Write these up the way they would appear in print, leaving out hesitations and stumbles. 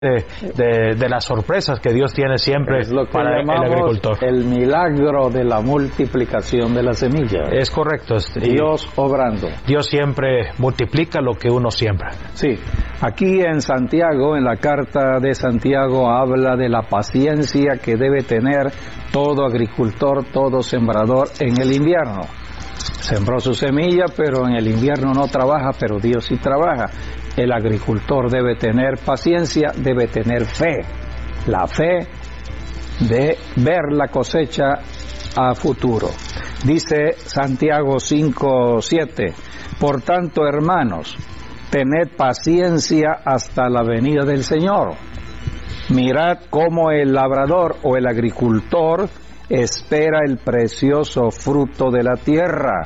de las sorpresas que Dios tiene siempre para el agricultor. El milagro de la multiplicación de la semilla. Es correcto. Dios obrando. Dios siempre multiplica lo que uno siembra. Sí. Aquí en Santiago, en la carta de Santiago, habla de la paciencia que debe tener todo agricultor, todo sembrador en el invierno. Sembró su semilla, pero en el invierno no trabaja, pero Dios sí trabaja. El agricultor debe tener paciencia, debe tener fe. La fe de ver la cosecha a futuro. Dice Santiago 5:7, por tanto, hermanos, tened paciencia hasta la venida del Señor. Mirad cómo el labrador o el agricultor espera el precioso fruto de la tierra,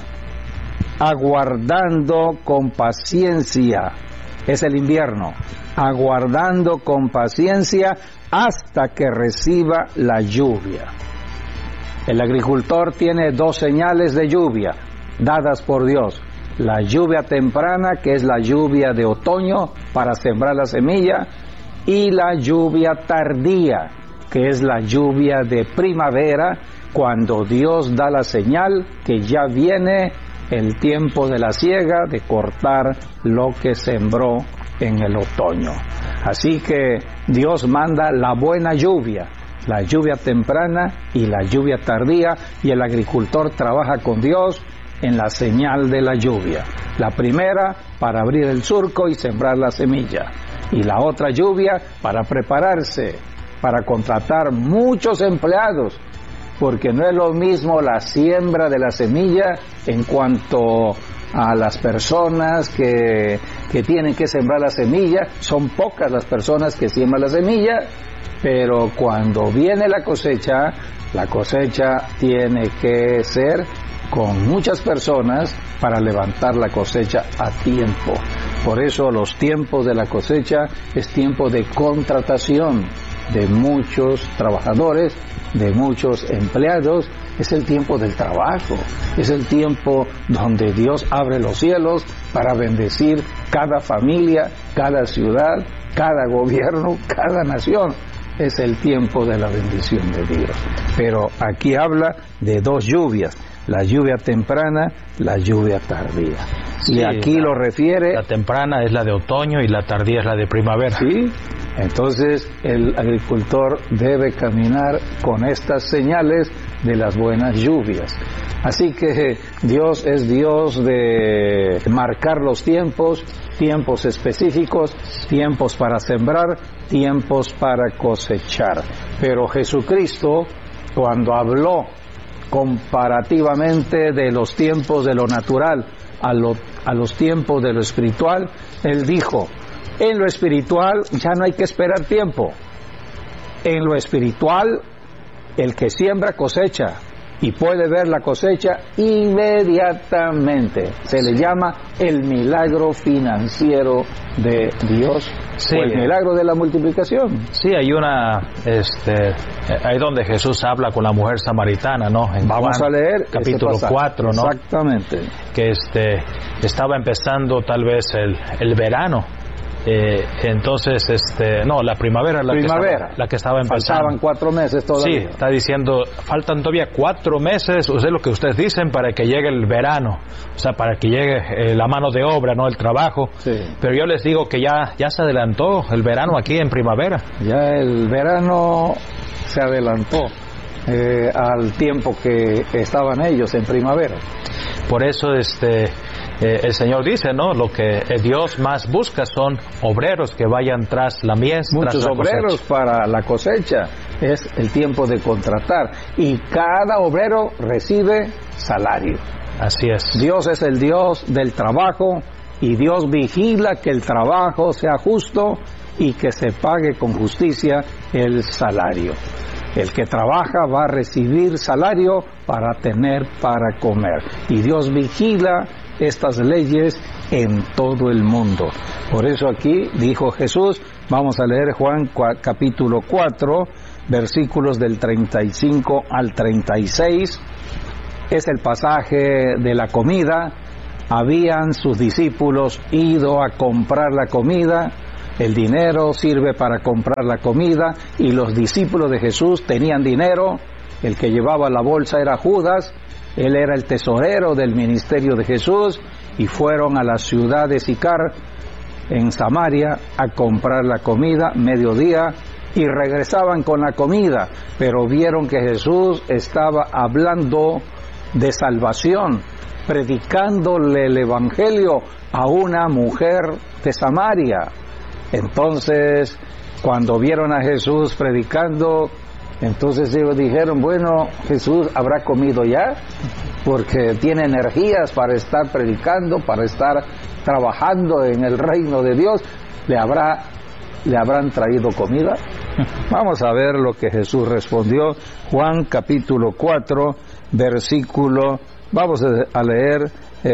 aguardando con paciencia. Es el invierno, aguardando con paciencia hasta que reciba la lluvia. El agricultor tiene dos señales de lluvia dadas por Dios. La lluvia temprana, que es la lluvia de otoño para sembrar la semilla, y la lluvia tardía, que es la lluvia de primavera, cuando Dios da la señal que ya viene el tiempo de la siega, de cortar lo que sembró en el otoño. Así que Dios manda la buena lluvia, la lluvia temprana y la lluvia tardía, y el agricultor trabaja con Dios en la señal de la lluvia. La primera para abrir el surco y sembrar la semilla, y la otra lluvia para prepararse, para contratar muchos empleados, porque no es lo mismo la siembra de la semilla en cuanto a las personas que tienen que sembrar la semilla. Son pocas las personas que siembran la semilla, pero cuando viene la cosecha tiene que ser con muchas personas para levantar la cosecha a tiempo. Por eso los tiempos de la cosecha es tiempo de contratación de muchos trabajadores, de muchos empleados. Es el tiempo del trabajo, es el tiempo donde Dios abre los cielos para bendecir cada familia, cada ciudad, cada gobierno, cada nación. Es el tiempo de la bendición de Dios. Pero aquí habla de dos lluvias, la lluvia temprana, la lluvia tardía. Sí, y aquí lo refiere... La temprana es la de otoño y la tardía es la de primavera. Sí, entonces el agricultor debe caminar con estas señales de las buenas lluvias. Así que Dios es Dios de marcar los tiempos, tiempos específicos, tiempos para sembrar, tiempos para cosechar. Pero Jesucristo, cuando habló comparativamente de los tiempos de lo natural a los tiempos de lo espiritual, Él dijo, en lo espiritual ya no hay que esperar tiempo. En lo espiritual, el que siembra cosecha y puede ver la cosecha inmediatamente. Se le llama el milagro financiero de Dios, sí, o el milagro de la multiplicación. Sí, hay ahí donde Jesús habla con la mujer samaritana, ¿no? Vamos a leer capítulo 4, ¿no? Exactamente. Que estaba empezando tal vez el verano. Entonces, no, la primavera es la que estaba empezando. Faltaban 4 meses todavía. Sí, está diciendo, faltan todavía 4 meses, o sea, lo que ustedes dicen, para que llegue el verano, o sea, para que llegue la mano de obra, no el trabajo. Sí. Pero yo les digo que ya se adelantó el verano aquí en primavera. Ya el verano se adelantó al tiempo que estaban ellos en primavera. Por eso el Señor dice, ¿no? Lo que Dios más busca son obreros que vayan tras la mies, muchos tras la obreros cosecha. Para la cosecha. Es el tiempo de contratar. Y cada obrero recibe salario. Así es. Dios es el Dios del trabajo, y Dios vigila que el trabajo sea justo y que se pague con justicia el salario. El que trabaja va a recibir salario para tener para comer. Y Dios vigila estas leyes en todo el mundo. Por eso aquí dijo Jesús, vamos a leer Juan capítulo 4, versículos del 35 al 36. Es el pasaje de la comida. Habían sus discípulos ido a comprar la comida El dinero sirve para comprar la comida y los discípulos de Jesús tenían dinero. El que llevaba la bolsa era Judas, él era el tesorero del ministerio de Jesús y fueron a la ciudad de Sicar en Samaria a comprar la comida mediodía y regresaban con la comida, pero vieron que Jesús estaba hablando de salvación, predicándole el evangelio a una mujer de Samaria. Entonces, cuando vieron a Jesús predicando, entonces ellos dijeron, bueno, Jesús habrá comido ya, porque tiene energías para estar predicando, para estar trabajando en el reino de Dios, ¿le habrán traído comida? Vamos a ver lo que Jesús respondió. Juan capítulo 4, versículo, vamos a leer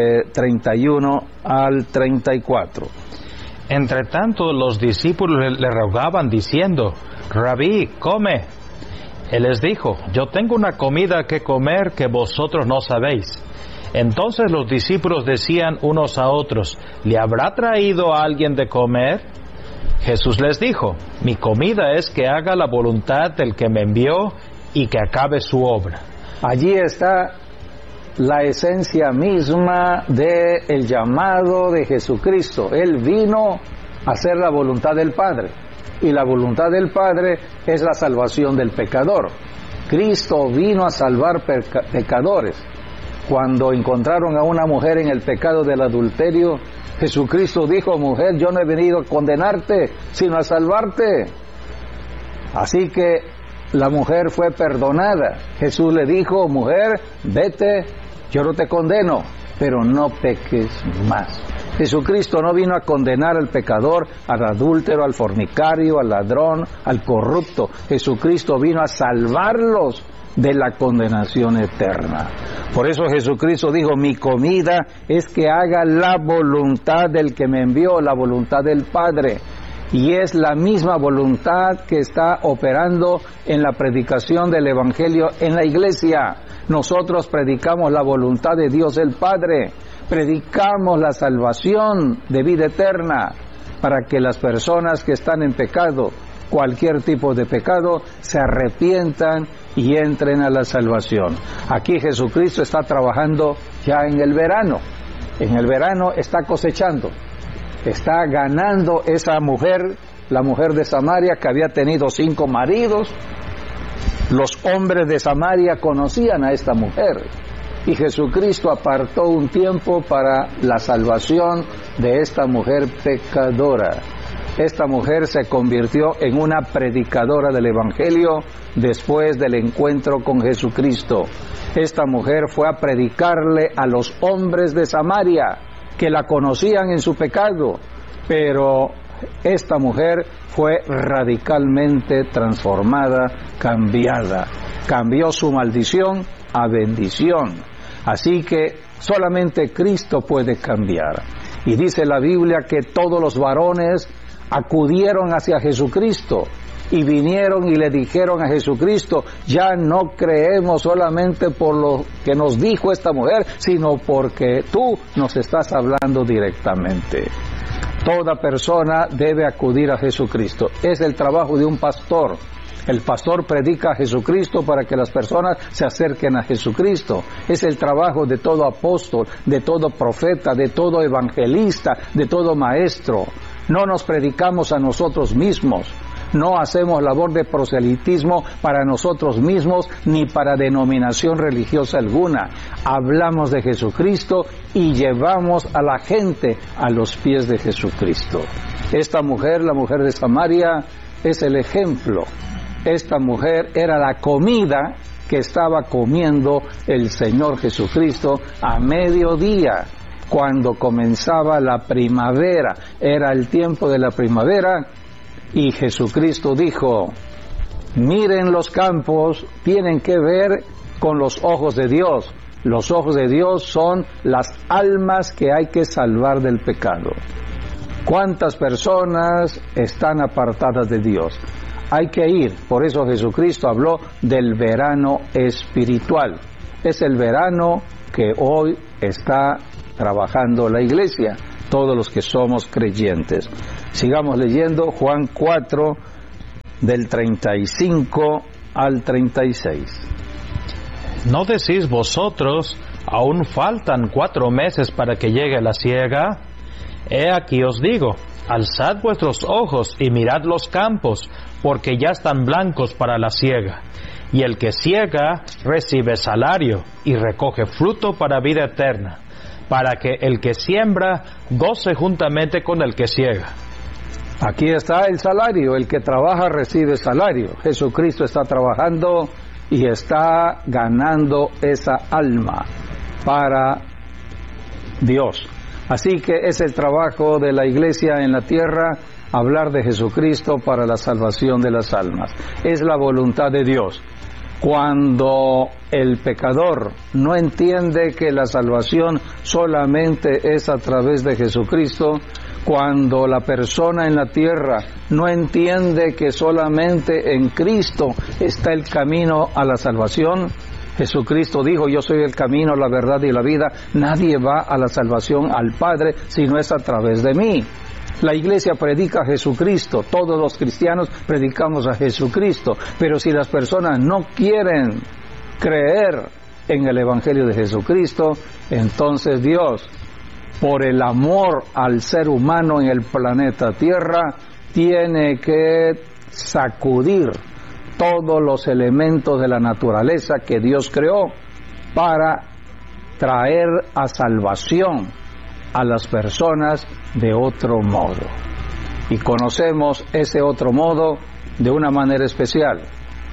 31 al 34. Entre tanto, los discípulos le rogaban diciendo, Rabí, come. Él les dijo, yo tengo una comida que comer que vosotros no sabéis. Entonces los discípulos decían unos a otros, ¿le habrá traído a alguien de comer? Jesús les dijo, mi comida es que haga la voluntad del que me envió y que acabe su obra. Allí está la esencia misma del llamado de Jesucristo. Él vino a hacer la voluntad del Padre, y la voluntad del Padre es la salvación del pecador. Cristo vino a salvar pecadores. Cuando encontraron a una mujer en el pecado del adulterio, Jesucristo dijo, mujer, yo no he venido a condenarte, sino a salvarte. Así que la mujer fue perdonada. Jesús le dijo, mujer, vete, yo no te condeno, pero no peques más. Jesucristo no vino a condenar al pecador, al adúltero, al fornicario, al ladrón, al corrupto. Jesucristo vino a salvarlos de la condenación eterna. Por eso Jesucristo dijo, mi comida es que haga la voluntad del que me envió, la voluntad del Padre. Y es la misma voluntad que está operando en la predicación del Evangelio en la iglesia. Nosotros predicamos la voluntad de Dios el Padre, predicamos la salvación de vida eterna para que las personas que están en pecado, cualquier tipo de pecado, se arrepientan y entren a la salvación. Aquí Jesucristo está trabajando ya en el verano. En el verano está cosechando. Está ganando esa mujer, la mujer de Samaria que había tenido 5 maridos. Los hombres de Samaria conocían a esta mujer y Jesucristo apartó un tiempo para la salvación de esta mujer pecadora. Esta mujer se convirtió en una predicadora del Evangelio después del encuentro con Jesucristo. Esta mujer fue a predicarle a los hombres de Samaria que la conocían en su pecado, pero esta mujer fue radicalmente transformada, cambiada. Cambió su maldición a bendición. Así que solamente Cristo puede cambiar. Y dice la Biblia que todos los varones acudieron hacia Jesucristo y vinieron y le dijeron a Jesucristo, ya no creemos solamente por lo que nos dijo esta mujer, sino porque tú nos estás hablando directamente. Toda persona debe acudir a Jesucristo. Es el trabajo de un pastor. El pastor predica a Jesucristo para que las personas se acerquen a Jesucristo. Es el trabajo de todo apóstol, de todo profeta, de todo evangelista, de todo maestro. No nos predicamos a nosotros mismos. No hacemos labor de proselitismo para nosotros mismos ni para denominación religiosa alguna. Hablamos de Jesucristo y llevamos a la gente a los pies de Jesucristo. Esta mujer, la mujer de Samaria, es el ejemplo. Esta mujer era la comida que estaba comiendo el Señor Jesucristo a mediodía, cuando comenzaba la primavera. Era el tiempo de la primavera. Y Jesucristo dijo, miren los campos, tienen que ver con los ojos de Dios. Los ojos de Dios son las almas que hay que salvar del pecado. ¿Cuántas personas están apartadas de Dios? Hay que ir. Por eso Jesucristo habló del verano espiritual. Es el verano que hoy está trabajando la iglesia. todos los que somos creyentes. Sigamos leyendo Juan 4, del 35 al 36. ¿No decís vosotros, aún faltan 4 meses para que llegue la siega? He aquí os digo, alzad vuestros ojos y mirad los campos, porque ya están blancos para la siega. Y el que siega recibe salario y recoge fruto para vida eterna, para que el que siembra goce juntamente con el que siega. Aquí está el salario, el que trabaja recibe salario. Jesucristo está trabajando y está ganando esa alma para Dios. Así que es el trabajo de la iglesia en la tierra, hablar de Jesucristo para la salvación de las almas. Es la voluntad de Dios. Cuando el pecador no entiende que la salvación solamente es a través de Jesucristo, cuando la persona en la tierra no entiende que solamente en Cristo está el camino a la salvación, Jesucristo dijo, yo soy el camino, la verdad y la vida, nadie va a la salvación al Padre si no es a través de mí. La iglesia predica a Jesucristo, todos los cristianos predicamos a Jesucristo, pero si las personas no quieren creer en el Evangelio de Jesucristo, entonces Dios, por el amor al ser humano en el planeta Tierra, tiene que sacudir todos los elementos de la naturaleza que Dios creó para traer a salvación a las personas de otro modo. Y conocemos ese otro modo de una manera especial: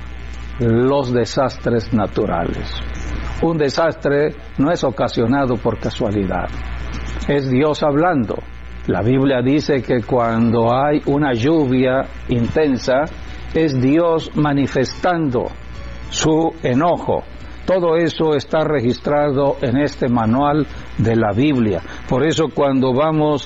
los desastres naturales. Un desastre no es ocasionado por casualidad, es Dios hablando. La Biblia dice que cuando hay una lluvia intensa, es Dios manifestando su enojo. Todo eso está registrado en este manual de la Biblia. Por eso cuando vamos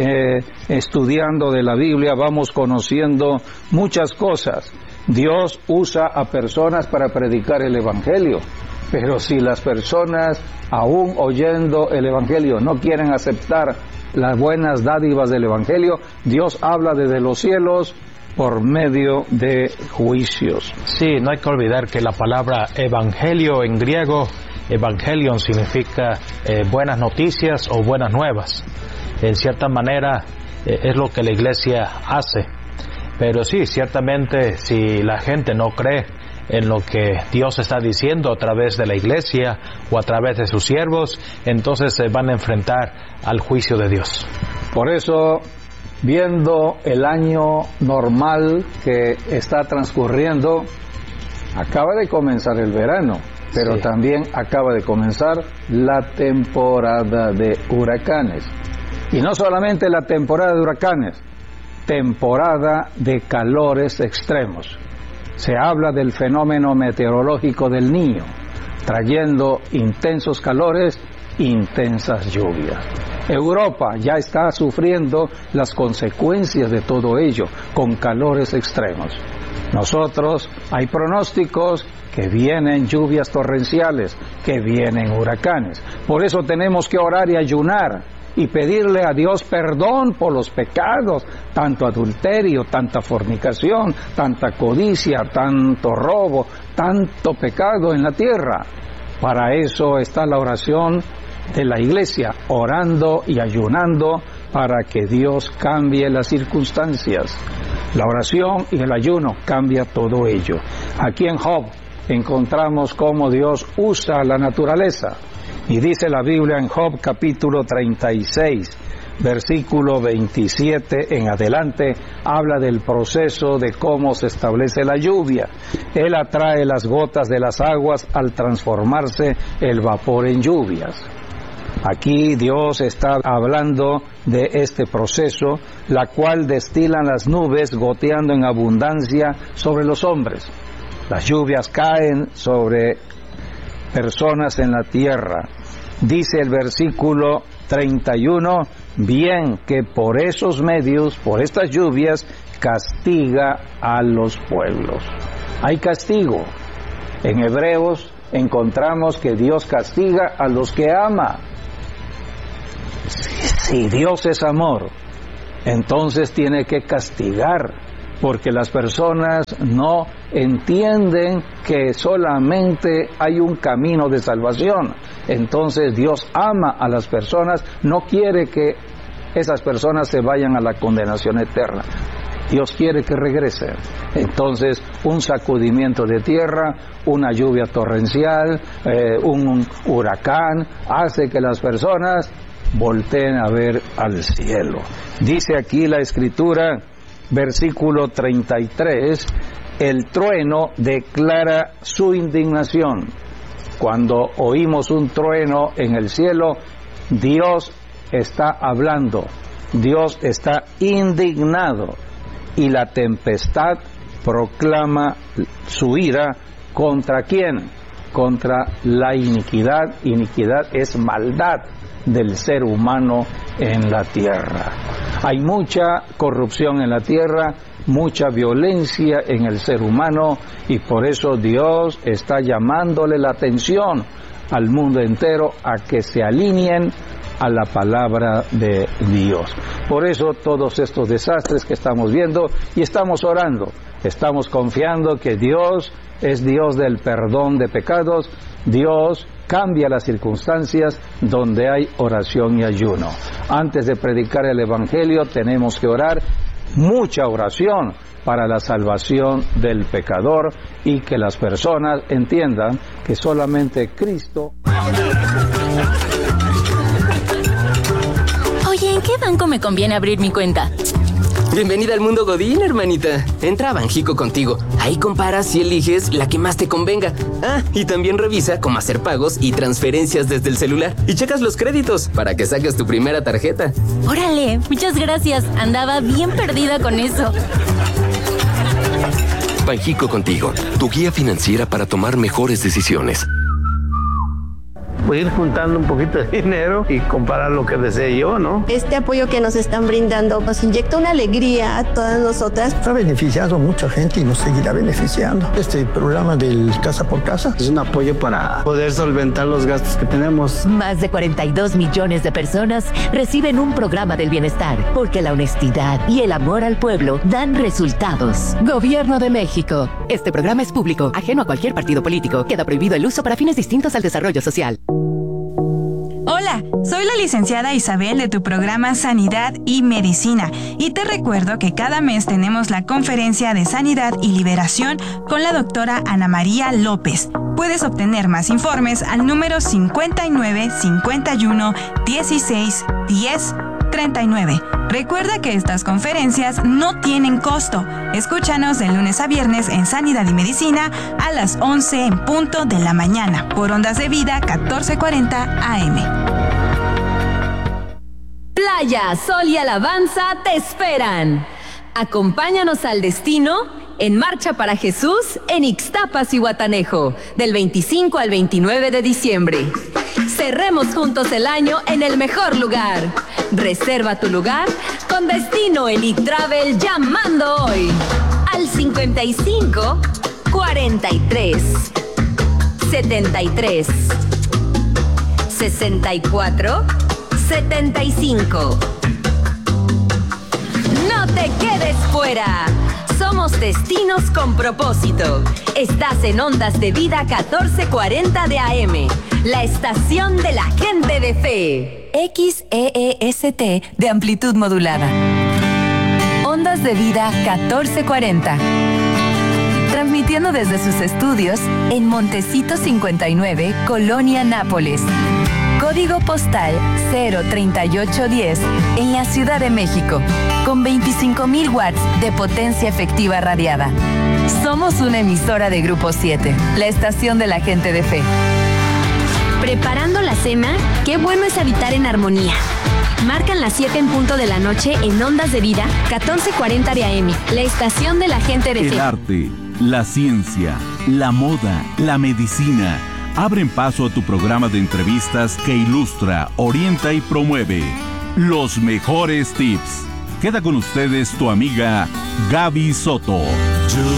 estudiando de la Biblia, vamos conociendo muchas cosas. Dios usa a personas para predicar el Evangelio, pero si las personas, aún oyendo el Evangelio, no quieren aceptar las buenas dádivas del Evangelio, Dios habla desde los cielos por medio de juicios. Sí, no hay que olvidar que la palabra evangelio en griego, evangelion, significa buenas noticias o buenas nuevas. En cierta manera es lo que la iglesia hace. Pero sí, ciertamente, si la gente no cree en lo que Dios está diciendo a través de la iglesia o a través de sus siervos, entonces se van a enfrentar al juicio de Dios. Por eso, viendo el año normal que está transcurriendo, acaba de comenzar el verano, pero también acaba de comenzar la temporada de huracanes. Y no solamente la temporada de huracanes, temporada de calores extremos. Se habla del fenómeno meteorológico del Niño, trayendo intensos calores, intensas lluvias. Europa ya está sufriendo las consecuencias de todo ello, con calores extremos. Nosotros, hay pronósticos que vienen lluvias torrenciales, que vienen huracanes. Por eso tenemos que orar y ayunar y pedirle a Dios perdón por los pecados, tanto adulterio, tanta fornicación, tanta codicia, tanto robo, tanto pecado en la tierra. Para eso está la oración de la iglesia, orando y ayunando para que Dios cambie las circunstancias. La oración y el ayuno cambia todo ello. Aquí en Job encontramos cómo Dios usa la naturaleza. Y dice la Biblia en Job capítulo 36, versículo 27 en adelante, habla del proceso de cómo se establece la lluvia. Él atrae las gotas de las aguas al transformarse el vapor en lluvias. Aquí Dios está hablando de este proceso, la cual destilan las nubes goteando en abundancia sobre los hombres. Las lluvias caen sobre personas en la tierra. Dice el versículo 31, bien que por esos medios, por estas lluvias, castiga a los pueblos. Hay castigo. En Hebreos encontramos que Dios castiga a los que ama. Si Dios es amor, entonces tiene que castigar, porque las personas no entienden que solamente hay un camino de salvación. Entonces Dios ama a las personas, no quiere que esas personas se vayan a la condenación eterna. Dios quiere que regresen. Entonces, un sacudimiento de tierra, una lluvia torrencial, un huracán, hace que las personas volteen a ver al cielo. Dice aquí la Escritura, versículo 33, el trueno declara su indignación. Cuando oímos un trueno en el cielo, Dios está hablando, Dios está indignado, y la tempestad proclama su ira. ¿Contra quién? Contra la iniquidad. Iniquidad es maldad del ser humano en la tierra. Hay mucha corrupción en la tierra, mucha violencia en el ser humano, y por eso Dios está llamándole la atención al mundo entero a que se alineen a la palabra de Dios. Por eso todos estos desastres que estamos viendo, y estamos orando, estamos confiando que Dios es Dios del perdón de pecados. Dios cambia las circunstancias donde hay oración y ayuno. Antes de predicar el Evangelio tenemos que orar, mucha oración para la salvación del pecador, y que las personas entiendan que solamente Cristo. Oye, ¿en qué banco me conviene abrir mi cuenta? Bienvenida al mundo Godín, hermanita. Entra a Banjico Contigo. Ahí comparas y eliges la que más te convenga. Ah, y también revisa cómo hacer pagos y transferencias desde el celular. Y checas los créditos para que saques tu primera tarjeta. Órale, muchas gracias. Andaba bien perdida con eso. Banjico Contigo, tu guía financiera para tomar mejores decisiones. Voy a ir juntando un poquito de dinero y comprar lo que desee yo, ¿no? Este apoyo que nos están brindando nos inyecta una alegría a todas nosotras. Ha beneficiado a mucha gente y nos seguirá beneficiando. Este programa del Casa por Casa es un apoyo para poder solventar los gastos que tenemos. Más de 42 millones de personas reciben un programa del bienestar, porque la honestidad y el amor al pueblo dan resultados. Gobierno de México. Este programa es público, ajeno a cualquier partido político. Queda prohibido el uso para fines distintos al desarrollo social. Hola, soy la licenciada Isabel de tu programa Sanidad y Medicina, y te recuerdo que cada mes tenemos la conferencia de Sanidad y Liberación con la doctora Ana María López. Puedes obtener más informes al número 59 51 16 10 39. Recuerda que estas conferencias no tienen costo. Escúchanos de lunes a viernes en Sanidad y Medicina a las 11 en punto de la mañana por Ondas de Vida 1440 AM. Playa, sol y alabanza te esperan. Acompáñanos al destino en Marcha para Jesús en Ixtapas y Guatanejo, del 25 al 29 de diciembre. Cerremos juntos el año en el mejor lugar. Reserva tu lugar con Destino Elite Travel llamando hoy al 55 43 73 64 75. No te quedes fuera. Somos destinos con propósito. Estás en Ondas de Vida 1440 de AM, la estación de la gente de fe. XEEST de amplitud modulada. Ondas de Vida 1440. Transmitiendo desde sus estudios en Montecito 59, Colonia Nápoles. Código postal 03810 en la Ciudad de México, con 25,000 watts de potencia efectiva radiada. Somos una emisora de Grupo 7, la estación de la gente de fe. Preparando la cena, qué bueno es habitar en armonía. Marcan las 7 en punto de la noche en Ondas de Vida 1440 de AM, la estación de la gente de fe. El arte, la ciencia, la moda, la medicina abren paso a tu programa de entrevistas que ilustra, orienta y promueve los mejores tips. Queda con ustedes tu amiga Gaby Soto.